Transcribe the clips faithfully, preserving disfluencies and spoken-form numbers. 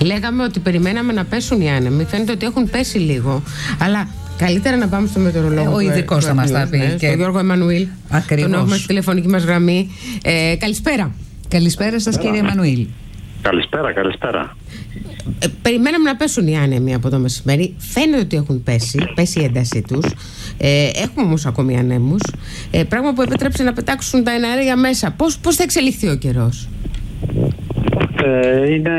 Λέγαμε ότι περιμέναμε να πέσουν οι άνεμοι. Φαίνεται ότι έχουν πέσει λίγο. Αλλά καλύτερα να πάμε στο μετεωρολόγο. Ε, ο ειδικός θα μας τα πει. Ναι, και... Τον Γιώργο Εμμανουήλ. Ακριβώς. Τον έχουμε στη τηλεφωνική μας γραμμή. Ε, καλησπέρα. Καλησπέρα σας, κύριε Εμμανουήλ. Καλησπέρα, καλησπέρα. Ε, περιμέναμε να πέσουν οι άνεμοι από το μεσημέρι. Φαίνεται ότι έχουν πέσει, πέσει η έντασή τους. Ε, έχουμε όμως ακόμη ανέμους. Ε, πράγμα που επέτρεψε να πετάξουν τα εναέρια μέσα. Πώς, πώς θα εξελιχθεί ο καιρός? Ε, είναι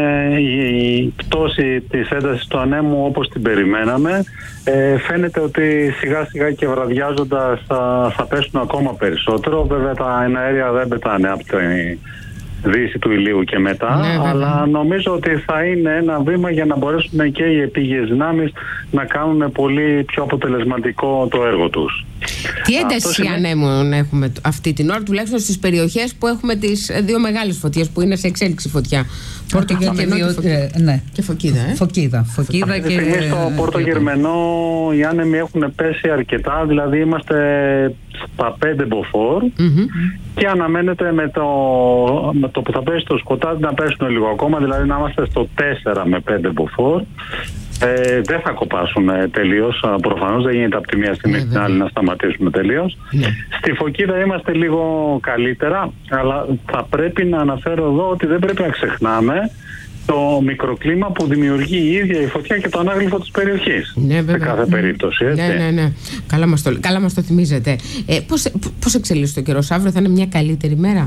η πτώση της έντασης του ανέμου όπως την περιμέναμε. Ε, φαίνεται ότι σιγά σιγά και βραδιάζοντας θα, θα πέσουν ακόμα περισσότερο. Βέβαια τα εναέρια δεν πετάνε από τη δύση του ηλίου και μετά, ναι, αλλά νομίζω ότι θα είναι ένα βήμα για να μπορέσουν και οι επίγειες δυνάμεις να κάνουν πολύ πιο αποτελεσματικό το έργο τους. Τι ένταση ανέμων έχουμε αυτή την ώρα, τουλάχιστον στις περιοχές που έχουμε τις δύο μεγάλες φωτιές που είναι σε εξέλιξη φωτιά? Πόρτο Γερμενό και, Φω... ε, ναι. και Φωκίδα. Ε? Φωκίδα. Φωκίδα αυτή και... τη στιγμή στο Πόρτο Γερμενό οι άνεμοι έχουν πέσει αρκετά, δηλαδή είμαστε στα πέντε μποφόρ mm-hmm. και αναμένεται με το, με το που θα πέσει το σκοτάδι να πέσουν λίγο ακόμα, δηλαδή να είμαστε στο τέσσερα με πέντε μποφόρ. Ε, δεν θα κοπάσουν ε, τελείως, προφανώς δεν γίνεται από τη μία στιγμή στην άλλη να σταματήσουμε τελείως. Yeah. Στη Φωκίδα είμαστε λίγο καλύτερα, αλλά θα πρέπει να αναφέρω εδώ ότι δεν πρέπει να ξεχνάμε το μικροκλίμα που δημιουργεί η ίδια η φωτιά και το ανάγλυφο της περιοχής. Ναι, σε κάθε περίπτωση. Έτσι. Ναι, ναι, ναι. Καλά μας το, καλά μας το θυμίζετε. Ε, πώς, πώς εξελίσσεται ο καιρός? Αύριο θα είναι μια καλύτερη μέρα?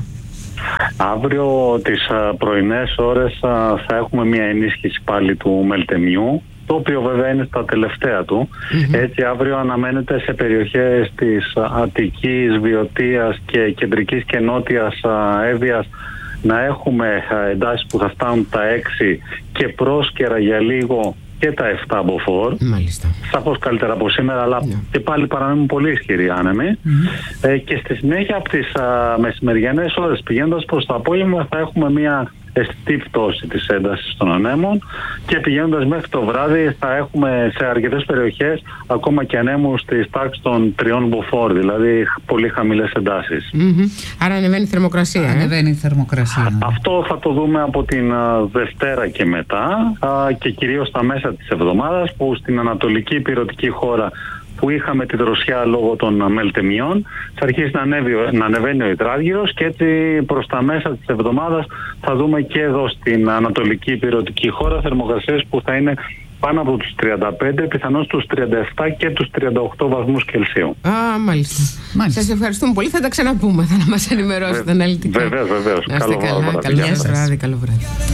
Αύριο τις πρωινές ώρες θα έχουμε μια ενίσχυση πάλι του μελτεμιού, το οποίο βέβαια είναι στα τελευταία του. Mm-hmm. Έτσι αύριο αναμένεται σε περιοχές της Αττικής, Βιωτίας και κεντρικής και νότιας Εύβοιας να έχουμε εντάσεις που θα φτάνουν τα έξι και πρόσκαιρα για λίγο και τα επτά μποφόρ. Μάλιστα. Σαφώς καλύτερα από σήμερα, αλλά yeah. και πάλι παραμένουν πολύ ισχυροί άνεμοι. Mm-hmm. Ε, και στη συνέχεια από τις α, μεσημεριανές ώρες πηγαίνοντας προς το απόγευμα θα έχουμε μια αισθητή πτώση της έντασης των ανέμων και πηγαίνοντας μέχρι το βράδυ θα έχουμε σε αρκετές περιοχές ακόμα και ανέμους στις τάξεις των τριών μποφόρ, δηλαδή πολύ χαμηλές εντάσεις. Mm-hmm. Άρα ανεβαίνει η θερμοκρασία. Ε? Ανεβαίνει η θερμοκρασία. Αυτό θα το δούμε από την α, Δευτέρα και μετά α, και κυρίως στα μέσα της εβδομάδας, που στην ανατολική ηπειρωτική χώρα που είχαμε τη δροσιά λόγω των μελτεμιών θα αρχίσει να, ανέβει, να ανεβαίνει ο υδράργυρος και έτσι προς τα μέσα της εβδομάδας θα δούμε και εδώ στην ανατολική ηπειρωτική χώρα θερμοκρασίες που θα είναι πάνω από τους τριάντα πέντε, πιθανώς τους τριάντα επτά και τους τριάντα οκτώ βαθμούς Κελσίου. Α, μάλιστα. μάλιστα. Σας ευχαριστούμε πολύ. Θα τα ξαναπούμε, θα να μας ενημερώσετε αναλυτικά. Βεβαίως, βεβαίως. Καλό βράδυ. Καλό βράδυ.